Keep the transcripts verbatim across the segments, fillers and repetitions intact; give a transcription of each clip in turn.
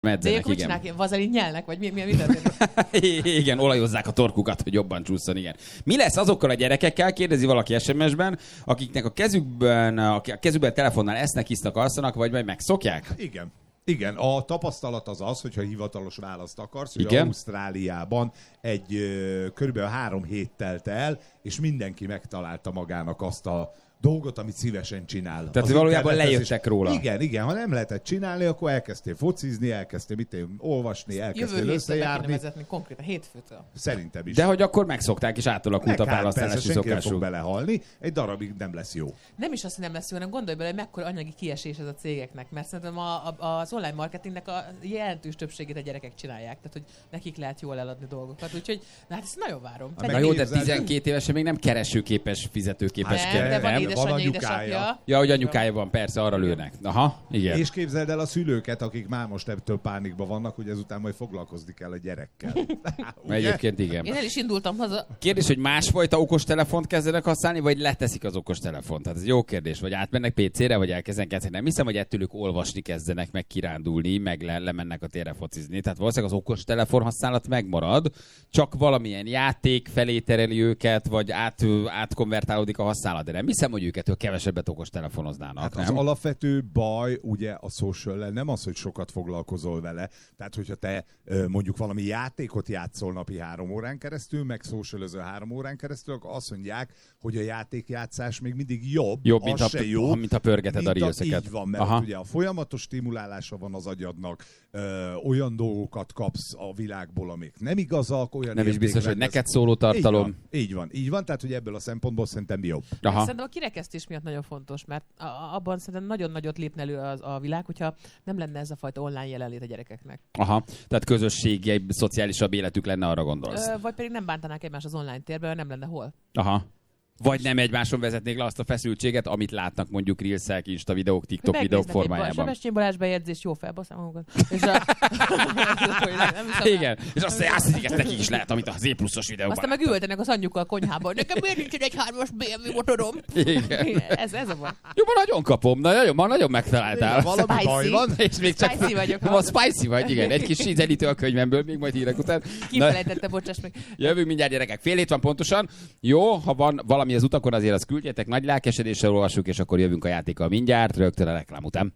Medzenek, de igen. De vazelin nyelnek, vagy mi, mi, mi történik? Igen, olajozzák a torkukat, hogy jobban csúszson, igen. Mi lesz azokkal a gyerekekkel, kérdezi valaki es em es-ben, akiknek a kezükben, a kezükben telefonnal esznek, isznak, alszanak, vagy majd megszokják? Igen. Igen, a tapasztalat az az, hogyha hivatalos választ akarsz, hogy igen? Ausztráliában egy körülbelül három hét telt el, és mindenki megtalálta magának azt a dolgot, amit szívesen csinál. Tehát valójában lejöttek róla. Igen, igen, ha nem lehetett csinálni, akkor elkezdtél focizni, elkezdtél mit én, olvasni, elkezdtél összejárni. Jövő vezetni konkrétan hétfőtől. Szerintem is. De hogy akkor megszokták, és átalakult a választási szokásuk. Fog belehalni, egy darabig nem lesz jó. Nem is azt, hogy nem lesz jó, hanem gondolj bele, hogy mekkora anyagi kiesés ez a cégeknek, mert szerintem a, a, az online marketingnek a jelentős többségét a gyerekek csinálják, tehát hogy nekik lehet jól eladni dolgokat, úgyhogy na, hát ezt nagyon várom. Na jó, de tizenkét évesen még nem keresőképes, fizetőképes nem, de van édesanyja, édesapja. Ja, hogy anyukája van, persze, arra lőnek. Aha, igen. És képzeld el a szülőket, akik már most ebből pánikban vannak, hogy ezután majd foglalkozni kell a gyerekkel. Egyébként igen. Én el is indultam haza. Kérdés, hogy másfajta okostelefont kezdenek használni, vagy leteszik az okostelefont? Tehát ez jó kérdés. Vagy átmennek pé cére, vagy elkezdenek kezdeni. Nem hiszem, hogy ettől ők olvasni kezdenek, meg kirándulni, meg le- lemennek a térre focizni. Tehát valószínűleg az okostelefon használat megmarad, csak valamilyen játék felé tereli őket, vagy át, átkonvertálódik a használat. De nem hiszem, hogy őket kevesebbet okostelefonnoznának. Hát nem? az alapvető baj ugye a social-lel nem az, hogy sokat foglalkozol vele. Tehát, hogyha te mondjuk valami játékot játszol napi három órán keresztül, meg socialöző három órán keresztül, akkor azt mondják, hogy a játékjátszás még mindig jobb. Jobb, mint, a, jó, mint a pörgeted a rílszeket. Így van, mert ugye a folyamatos stimulálása van az agyadnak, ö, olyan dolgokat kapsz a világból, amik nem igazak, olyan nem is biztos, hogy neked szóló tartalom. Így van, így van, így van, tehát hogy ebből a szempontból szerintem jobb. Aha. Szerintem a kirekesztés miatt nagyon fontos, mert abban szerintem nagyon nagyot lépne elő az, a világ, hogyha nem lenne ez a fajta online jelenlét a gyerekeknek. Aha, tehát közösségi, szociálisabb életük lenne, arra gondolsz. Ö, vagy pedig nem bántanák egymást az online térben, nem lenne hol. Aha. Vagy nem egymáson vezetnék le azt a feszültséget, amit látnak mondjuk Reelsek, Insta videók, TikTok videók formájában. Sebestyén Balázs bejegyzés, jó felbaszám magukat. És a... Igen, és azt hiszik, ezt nekik is lehet, amit az E pluszos videóban. Aztán meg ültenek az anyjukkal a konyhában. Nekem miért nincs egy hármas bé em vé motorom? Igen. Ez, ez a van. Jó, ma nagyon kapom, na, nagyon, ma nagyon megtaláltál. Valami baj van. És még csak spicy vagyok. Ma spicy vagy, igen. Egy kis ízelítő a könyvemből, még majd hírek után. Kifelejtette, bocsáss meg. Jövünk mindjárt, gyerekek. Fél hét van pontosan. Jó, ha van valami az utakon, azért azt küldjetek, nagy lelkesedéssel olvassuk, és akkor jövünk a játékkal mindjárt, rögtön a reklám után.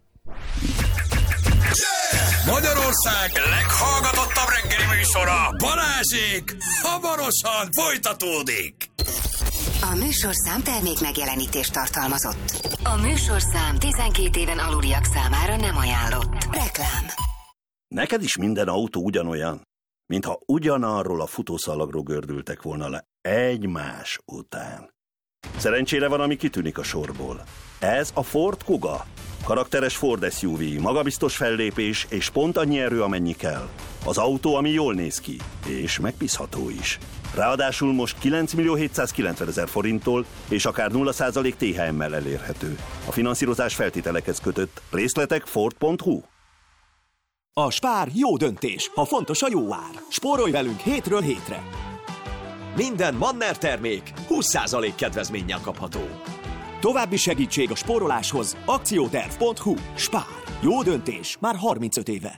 Magyarország leghallgatottabb reggeli műsora, Balázsék, hamarosan folytatódik. A műsorszám termék megjelenítést tartalmazott. A műsorszám tizenkét éven aluliak számára nem ajánlott. Reklám. Neked is minden autó ugyanolyan, mintha ugyanarról a futószalagról gördültek volna le egymás után. Szerencsére van, ami kitűnik a sorból. Ez a Ford Kuga. Karakteres Ford es u vé, magabiztos fellépés és pont annyi erő, amennyi kell. Az autó, ami jól néz ki, és megbízható is. Ráadásul most kilenc millió hétszázkilencvenezer forinttól és akár nulla százalék té há emmel elérhető. A finanszírozás feltételekhez kötött. Részletek ford pont hu. A Spár jó döntés, ha fontos a jó ár. Spórolj velünk hétről hétre. Minden Manner termék húsz százalék kedvezménnyel kapható. További segítség a spóroláshoz akcióterv pont hu. Spár. Jó döntés már harmincöt éve.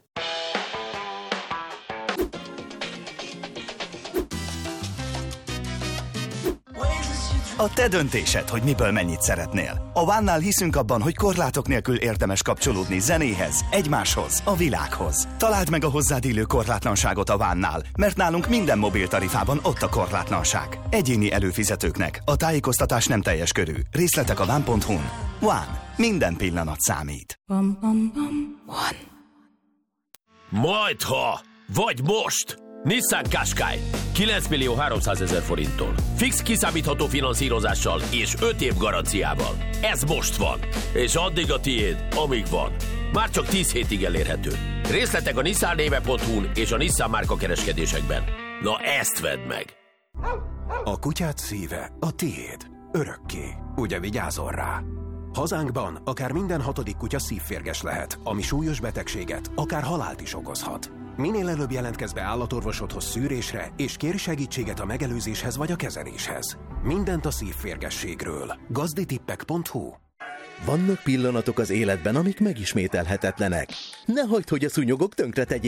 A te döntésed, hogy miből mennyit szeretnél. A One-nál hiszünk abban, hogy korlátok nélkül érdemes kapcsolódni zenéhez, egymáshoz, a világhoz. Találd meg a hozzád illő korlátlanságot a One-nál, mert nálunk minden mobiltarifában ott a korlátlanság. Egyéni előfizetőknek a tájékoztatás nem teljes körű. Részletek a one pont hu-n. One. Minden pillanat számít. Bum, bum, bum. One. Majdha, vagy most! Nissan Qashqai kilenc millió háromszázezer forinttól. Fix kiszámítható finanszírozással és öt év garanciával. Ez most van. És addig a tiéd, amíg van. Már csak tíz hétig elérhető. Részletek a nissan néve pont hu-n és a Nissan márka kereskedésekben. Na ezt vedd meg! A kutyád szíve a tiéd. Örökké. Ugye vigyázol rá? Hazánkban akár minden hatodik kutya szívférges lehet, ami súlyos betegséget, akár halált is okozhat. Minél előbb jelentkezz be állatorvosodhoz szűrésre, és kérj segítséget a megelőzéshez vagy a kezeléshez. Mindent a szívférgességről. gazditippek pont hu. Vannak pillanatok az életben, amik megismételhetetlenek. Ne hagyd, hogy a szúnyogok tönkretegyék